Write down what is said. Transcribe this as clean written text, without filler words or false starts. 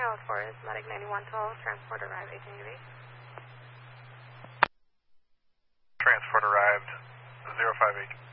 Pilot 4 is Medic 9112, transport arrived 18UV. Transport arrived 058.